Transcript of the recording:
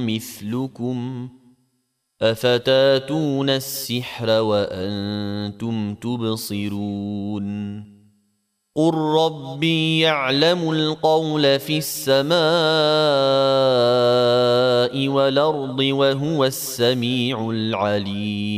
مثلكم أفتاتون السحر وأنتم تبصرون قل ربي يعلم القول في السماء والأرض وهو السميع العليم